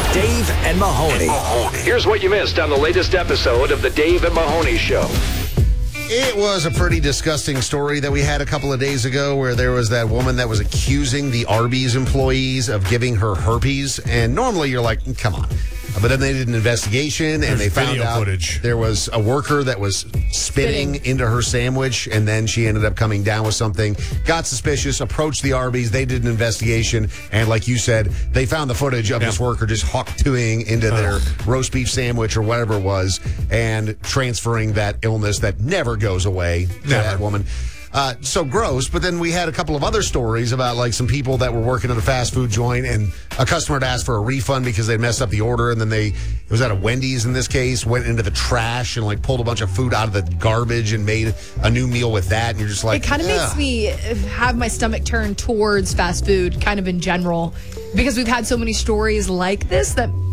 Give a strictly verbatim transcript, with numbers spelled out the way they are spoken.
Dave and Mahoney. Here's what you missed on the latest episode of the Dave and Mahoney Show. It was a pretty disgusting story that we had a couple of days ago where there was that woman that was accusing the Arby's employees of giving her herpes. And normally you're like, come on. But then they did an investigation and There's they found video out footage. there was a worker that was spitting, spitting into her sandwich, and then she ended up coming down with something. Got suspicious, approached the Arby's. They did an investigation, and like you said, they found the footage of yeah. this worker just hawk-tooing into their Ugh. roast beef sandwich or whatever it was, and transferring that illness that never goes away to Never. that woman. Uh, so gross, but then we had a couple of other stories about like some people that were working at a fast food joint and a customer had asked for a refund because they messed up the order, and then they, it was at a Wendy's in this case, went into the trash and like pulled a bunch of food out of the garbage and made a new meal with that, and you're just like, it kind of makes me have my stomach turn towards fast food kind of in general, because we've had so many stories like this that